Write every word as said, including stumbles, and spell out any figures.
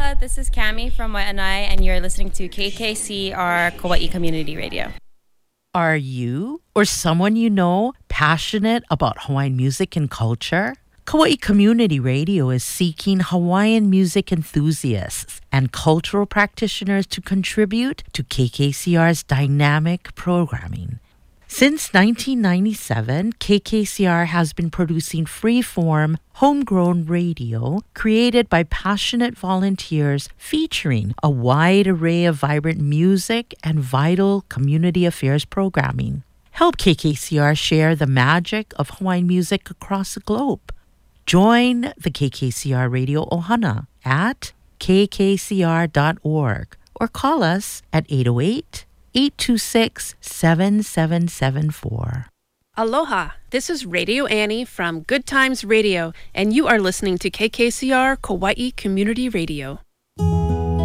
Aloha, this is Cami from Waianae, and you're listening to K K C R Kauai Community Radio. Are you or someone you know passionate about Hawaiian music and culture? Kauai Community Radio is seeking Hawaiian music enthusiasts and cultural practitioners to contribute to K K C R's dynamic programming. Since nineteen ninety-seven, K K C R has been producing free-form, homegrown radio created by passionate volunteers featuring a wide array of vibrant music and vital community affairs programming. Help K K C R share the magic of Hawaiian music across the globe. Join the K K C R Radio Ohana at k k c r dot org or call us at eight oh eight, eight two six, seven seven seven four. Aloha, this is Radio Annie from Good Times Radio, and you are listening to K K C R Kauai Community Radio.